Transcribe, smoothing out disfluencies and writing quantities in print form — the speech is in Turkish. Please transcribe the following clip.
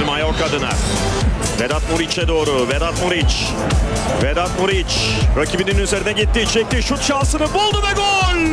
şimdi Mallorca adına. Vedat Muriç'e doğru. Vedat Muriç. Vedat Muriç rakibinin üzerine gitti. Çekti. Şut şansını buldu ve gol!